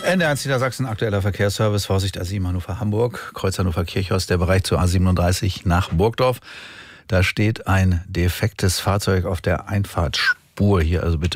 NDR1 Niedersachsen, aktueller Verkehrsservice, Vorsicht A7 Hannover Hamburg, Kreuz Hannover Kirchhorst, der Bereich zur A37 nach Burgdorf. Da steht ein defektes Fahrzeug auf der Einfahrtspur hier, also bitte